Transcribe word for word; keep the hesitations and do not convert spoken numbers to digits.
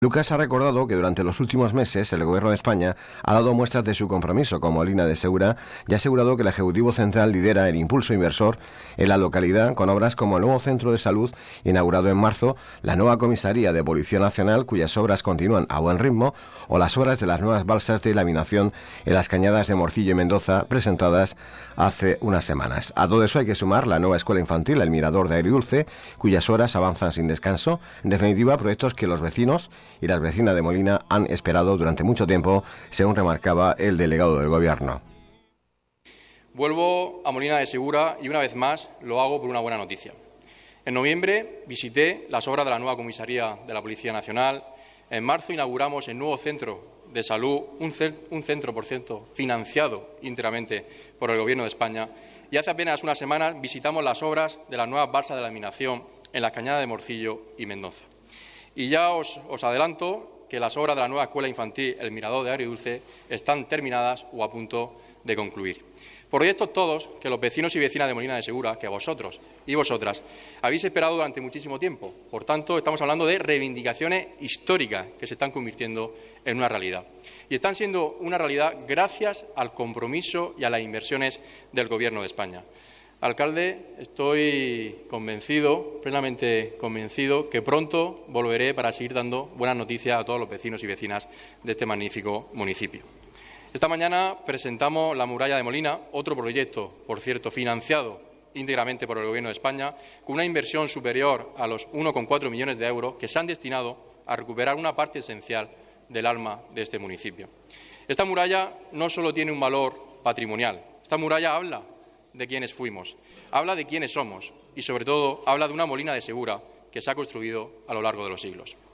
Lucas ha recordado que durante los últimos meses el Gobierno de España ha dado muestras de su compromiso con Molina de Segura y ha asegurado que el Ejecutivo Central lidera el impulso inversor en la localidad con obras como el nuevo centro de salud inaugurado en marzo, la nueva comisaría de Policía Nacional cuyas obras continúan a buen ritmo o las obras de las nuevas balsas de laminación en las cañadas de Morcillo y Mendoza presentadas hace unas semanas. A todo eso hay que sumar la nueva escuela infantil El Mirador de Agridulce, cuyas obras avanzan sin descanso. En definitiva, proyectos que los vecinos y las vecinas de Molina han esperado durante mucho tiempo, según remarcaba el delegado del Gobierno. Vuelvo a Molina de Segura y una vez más lo hago por una buena noticia. En noviembre visité las obras de la nueva comisaría de la Policía Nacional. En marzo inauguramos el nuevo centro de salud, un, un centro, por cierto, financiado íntegramente por el Gobierno de España. Y hace apenas unas semanas visitamos las obras de las nuevas balsas de laminación en las cañadas de Morcillo y Mendoza. Y ya os, os adelanto que las obras de la nueva escuela infantil El Mirador de Agridulce están terminadas o a punto de concluir. Proyectos todos que los vecinos y vecinas de Molina de Segura, que vosotros y vosotras habéis esperado durante muchísimo tiempo. Por tanto, estamos hablando de reivindicaciones históricas que se están convirtiendo en una realidad. Y están siendo una realidad gracias al compromiso y a las inversiones del Gobierno de España. Alcalde, estoy convencido, plenamente convencido, que pronto volveré para seguir dando buenas noticias a todos los vecinos y vecinas de este magnífico municipio. Esta mañana presentamos la muralla de Molina, otro proyecto, por cierto, financiado íntegramente por el Gobierno de España, con una inversión superior a los uno coma cuatro millones de euros que se han destinado a recuperar una parte esencial del alma de este municipio. Esta muralla no solo tiene un valor patrimonial, esta muralla habla de quiénes fuimos, habla de quiénes somos y, sobre todo, habla de una Molina de Segura que se ha construido a lo largo de los siglos.